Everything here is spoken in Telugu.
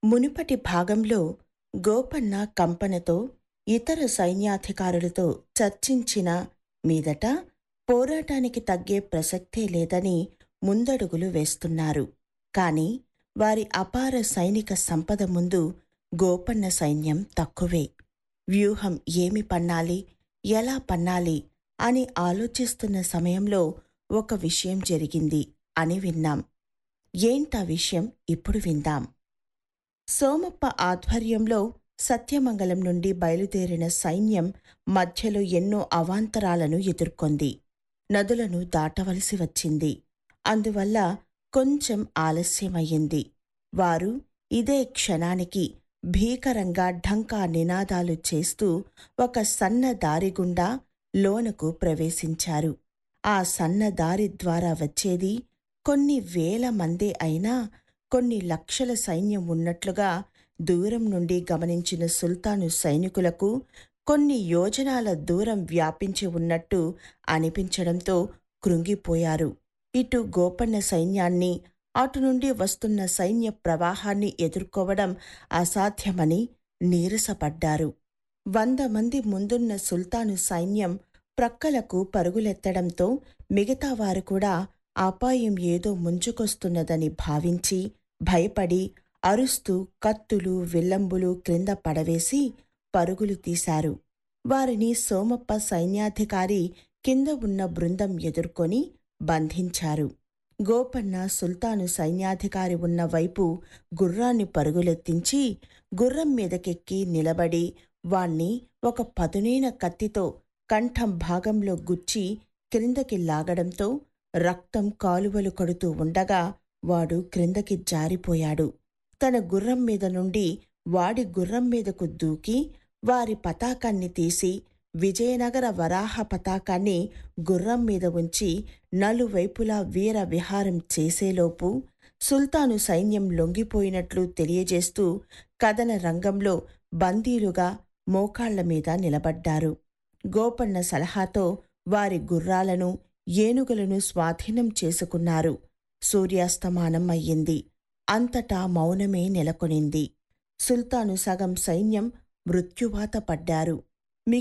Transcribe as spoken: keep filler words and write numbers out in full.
మునుపటి భాగంలో గోపన్న కంపనతో ఇతర సైన్యాధికారులతో చర్చించిన మీదట పోరాటానికి తగ్గే ప్రసక్తే లేదని ముందడుగులు వేస్తున్నారు. కాని వారి అపార సైనిక సంపద ముందు గోపన్న సైన్యం తక్కువే. వ్యూహం ఏమి పన్నాలి, ఎలా పన్నాలి అని ఆలోచిస్తున్న సమయంలో ఒక విషయం జరిగింది అని విన్నాం. ఏంటా విషయం ఇప్పుడు విందాం. సోమప్ప ఆధ్వర్యంలో సత్యమంగళం నుండి బయలుదేరిన సైన్యం మధ్యలో ఎన్నో అవాంతరాలను ఎదుర్కొంది. నదులను దాటవలసి వచ్చింది. అందువల్ల కొంచెం ఆలస్యమయ్యింది. వారు ఇదే క్షణానికి భీకరంగా ఢంకా నినాదాలు చేస్తూ ఒక సన్న దారి గుండా లోనకు ప్రవేశించారు. ఆ సన్న దారి ద్వారా వచ్చేది కొన్ని వేల మందే అయినా కొన్ని లక్షల సైన్యం ఉన్నట్లుగా దూరం నుండి గమనించిన సుల్తాను సైనికులకు కొన్ని యోజనాల దూరం వ్యాపించి ఉన్నట్టు అనిపించడంతో కృంగిపోయారు. ఇటు గోపన్న సైన్యాన్ని, అటు నుండి వస్తున్న సైన్య ప్రవాహాన్ని ఎదుర్కోవడం అసాధ్యమని నీరసపడ్డారు. వంద మంది ముందున్న సుల్తాను సైన్యం ప్రక్కలకు పరుగులెత్తడంతో మిగతా వారు కూడా అపాయం ఏదో ముంచుకొస్తున్నదని భావించి భయపడి అరుస్తూ కత్తులు, విల్లంబులు క్రింద పడవేసి పరుగులు తీశారు. వారిని సోమప్ప సైన్యాధికారి కింద ఉన్న బృందం ఎదుర్కొని బంధించారు. గోపన్న సుల్తాను సైన్యాధికారి ఉన్న వైపు గుర్రాన్ని పరుగులెత్తించి గుర్రం మీదకెక్కి నిలబడి వాణ్ణి ఒక పదునైన కత్తితో కంఠం భాగంలో గుచ్చి క్రిందకి లాగడంతో రక్తం కాలువలు కడుతూ ఉండగా వాడు క్రిందకి జారిపోయాడు. తన గుర్రం మీద నుండి వాడి గుర్రం మీదకు దూకి వారి పతాకాన్ని తీసి విజయనగర వరాహ పతాకాన్ని గుర్రం మీద ఉంచి నలువైపులా వీర విహారం చేసేలోపు సుల్తాను సైన్యం లొంగిపోయినట్లు తెలియజేస్తూ కదన రంగంలో బందీలుగా మోకాళ్ల మీద నిలబడ్డారు. గోపన్న సలహాతో వారి గుర్రాలను, ఏనుగులను స్వాధీనం చేసుకున్నారు. సూర్యాస్తమానం అయ్యింది. అంతటా మౌనమే నెలకొనింది. సుల్తాను సగం సైన్యం మృత్యువాత పడ్డారు.